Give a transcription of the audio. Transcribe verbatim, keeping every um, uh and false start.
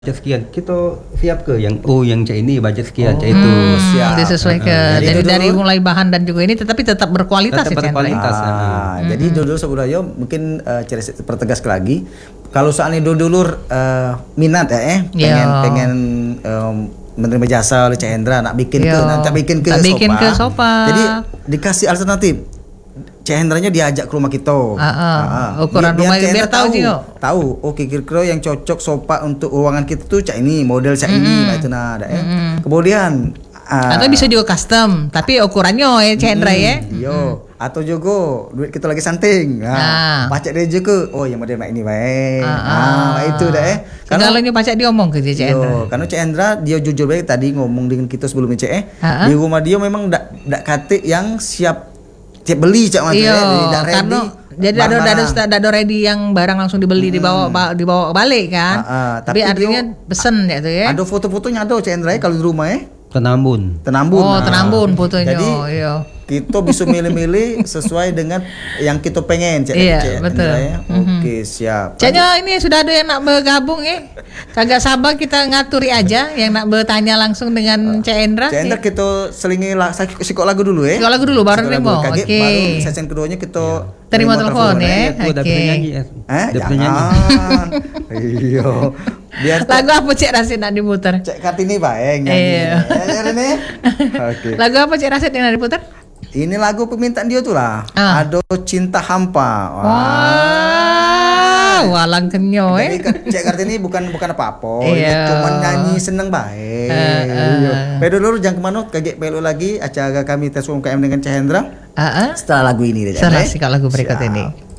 budget sekian kita siap ke yang oh yang cak ini budget sekian, Oh, cak itu hmm, siap disesuaikan. Uh, uh, jadi dulu, dari mulai bahan dan juga ini tetapi tetap berkualitas tetap ya, Chandra? berkualitas. Ah, Hmm. Jadi dulu sebenarnya mungkin uh, cari pertegas lagi. Kalau seandainya dulu uh, minat ya, eh, pengen Yo. pengen um, menerima jasa oleh Cak Hendra nak bikin Yo. ke nak bikin ke Tak sopa. bikin ke sopa. Jadi dikasih alternatif. Cak Hendranya diajak ke rumah kita. Ah, ah. Ukuran rumah Cak biar Hendra tahu juga. Tahu. Oh kira-kira yang cocok sofa untuk ruangan kita tuh cak ini, model cak Mm-mm. ini, nah itu nah ada ya. Mm-mm. Kemudian ah, Atau bisa juga custom, tapi ukurannya ya Chandra ya. Yo, atau juga duit kita lagi santing. Ah. Nah, pacak dia juga. Oh, yang model mak ini baik. Ah, Ah, ah. itu dah eh. Segalanya pacak dia omong ke dia Chandra. Yo, karena Cak Hendra dia jujur baik tadi ngomong dengan kita sebelumnya Cak eh. Ah, ah. Di rumah dia memang dak dak kate yang siap tiap beli Cak Mat. Iya, dak ready. karena jadi ada ada ada ada ready yang barang langsung dibeli dibawa ba- dibawa balik kan. Ah, ah. Tapi, Tapi artinya dia- pesen ya tuh ya. Ada foto-fotonya ada Cak Hendra eh, kalau di rumah eh. Tenambun. Tenambun. Oh, Nah, tenambun fotonya. Jadi Iya. kita bisa milih-milih sesuai dengan yang kita pengen Cak. Iya, Cak betul. Hendra, ya. Mhm. Oke, siap. Caknya ini sudah ada yang nak bergabung eh. Kagak sabar kita ngaturi aja yang nak bertanya langsung dengan Cak Hendra. Cak Hendra kita selingi la, sikok lagu dulu ya. Sikok lagu dulu, baru Sikok terima. Kaget, Oke. Baru sesi keduanya kita Terima telepon ya. Eh, aku udah Oke. bisa nyanyi ya. Eh, Udah bisa nyanyi. jangan. Iya. Biar Lagu apa Cik Rasid nak diputar? Cek Kartini baik nyanyi. Iya. Ya, ya, nih. Oke. Lagu apa Cik Rasid yang nak diputar? Ini lagu permintaan dia tuh lah. Ah. Ado Cinta Hampa. Wah, walang kenyo Jadi eh. kan Cek Kartini bukan bukan apa-apa. Iya. Cuma nyanyi seneng baik. Ah, ah. Iya. Pedo dulu jangan kemana kaget pelu lagi acara kami tes U M K M dengan Cak Hendra. Ah, ah. Setelah lagu ini deh. Serah eh. sih kalau lagu berikut Siap. ini.